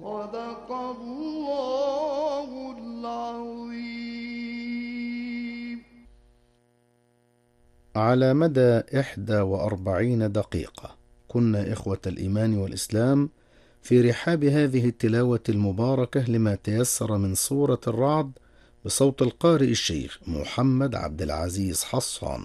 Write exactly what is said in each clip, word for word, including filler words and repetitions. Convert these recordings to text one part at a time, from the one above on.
صدق الله العظيم. على مدى إحدى وأربعين دقيقة كنا إخوة الإيمان والإسلام في رحاب هذه التلاوة المباركة لما تيسر من سورة الرعد بصوت القارئ الشيخ محمد عبد العزيز حصان.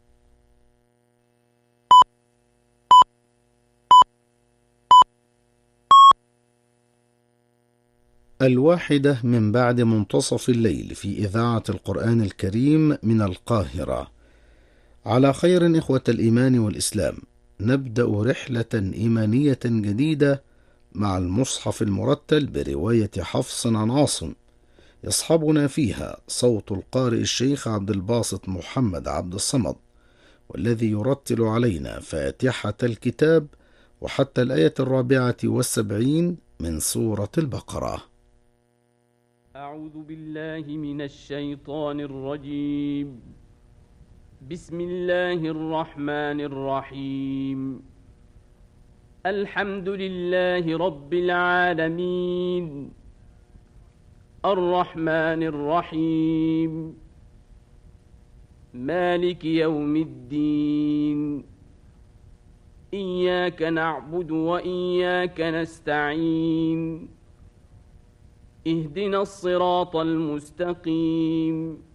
الواحدة من بعد منتصف الليل في إذاعة القرآن الكريم من القاهرة. على خير إخوة الإيمان والإسلام، نبدأ رحلة إيمانية جديدة مع المصحف المرتل برواية حفص عن عاصم، يصحبنا فيها صوت القارئ الشيخ عبد الباسط محمد عبد الصمد، والذي يرتل علينا فاتحة الكتاب وحتى الآية الرابعة والسبعين من سورة البقرة. أعوذ بالله من الشيطان الرجيم. بسم الله الرحمن الرحيم. الحمد لله رب العالمين، الرحمن الرحيم، مالك يوم الدين، إياك نعبد وإياك نستعين، اهدنا الصراط المستقيم،